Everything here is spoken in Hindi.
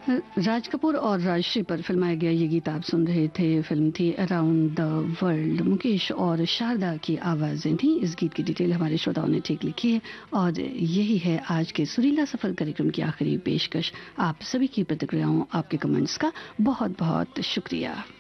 राज कपूर और राजश्री पर फिल्माया गया ये गीत आप सुन रहे थे। फिल्म थी अराउंड द वर्ल्ड। मुकेश और शारदा की आवाजें थी। इस गीत की डिटेल हमारे श्रोताओं ने ठीक लिखी है और यही है आज के सुरीला सफर कार्यक्रम की आखिरी पेशकश। आप सभी की प्रतिक्रियाओं, आपके कमेंट्स का बहुत बहुत शुक्रिया।